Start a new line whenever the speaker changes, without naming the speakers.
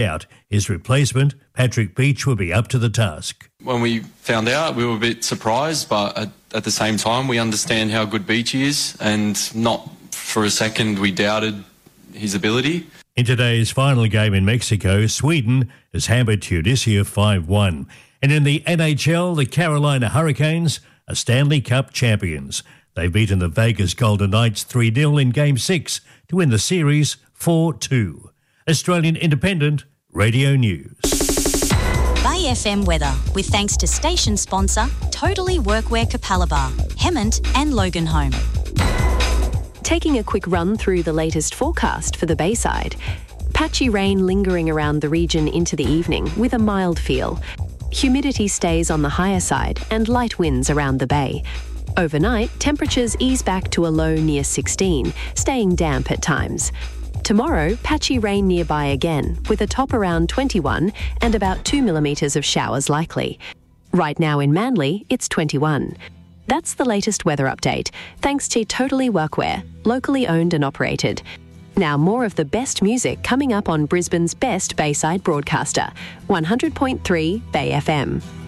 out his replacement, Patrick Beach, will be up to the task.
When we found out, we were a bit surprised, but at the same time, we understand how good Beach is, and not for a second we doubted his ability.
In today's final game in Mexico, Sweden has hammered Tunisia 5-1. And in the NHL, the Carolina Hurricanes are Stanley Cup champions. They've beaten the Vegas Golden Knights 3-0 in Game 6 to win the series 4-2. Australian Independent Radio News.
Bay FM weather, with thanks to station sponsor Totally Workwear Capalaba, Hemmant and Loganholme.
Taking a quick run through the latest forecast for the Bayside. Patchy rain lingering around the region into the evening with a mild feel. Humidity stays on the higher side and light winds around the bay. Overnight, temperatures ease back to a low near 16, staying damp at times. Tomorrow, patchy rain nearby again, with a top around 21 and about 2 millimetres of showers likely. Right now in Manly, it's 21. That's the latest weather update, thanks to Totally Workwear, locally owned and operated. Now more of the best music coming up on Brisbane's best Bayside broadcaster, 100.3 Bay FM.